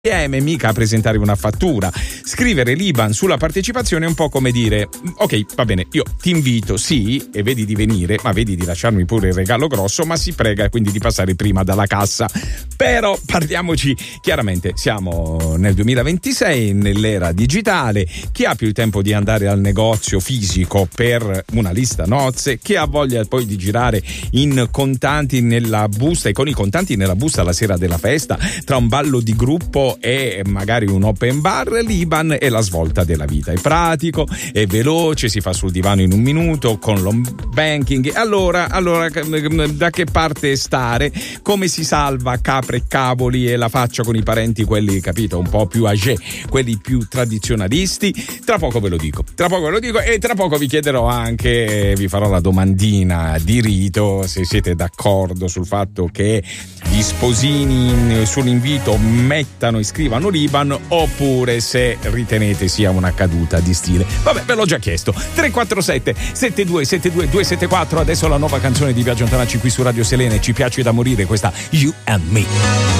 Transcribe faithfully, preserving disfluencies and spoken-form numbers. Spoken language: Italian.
mica a presentare una fattura. Scrivere l'I B A N sulla partecipazione è un po' come dire: ok, va bene, io ti invito, sì, e vedi di venire, ma vedi di lasciarmi pure il regalo grosso, ma si prega quindi di passare prima dalla cassa. Però parliamoci chiaramente, siamo nel duemilaventisei, nell'era digitale. Chi ha più tempo di andare al negozio fisico per una lista nozze? Chi ha voglia poi di girare in contanti nella busta e con i contanti nella busta la sera della festa, tra un ballo di gruppo e magari un open bar? L'I B A N è la svolta della vita, è pratico, è veloce, si fa sul divano in un minuto con l'home banking. Allora, allora da che parte stare? Come si salva capre e cavoli e la faccia con i parenti, quelli, capito, un po' più âgé, quelli più tradizionalisti? Tra poco ve lo dico, tra poco ve lo dico e tra poco vi chiederò anche, vi farò la domandina di rito, se siete d'accordo sul fatto che gli sposini sull'invito mettano e scrivano l'I B A N oppure se ritenete sia una caduta di stile. Vabbè, ve l'ho già chiesto. Tre quattro sette sette due sette due due sette quattro. Adesso la nuova canzone di Biagio Antonacci qui su Radio Selene. Ci piace da morire questa You and Me.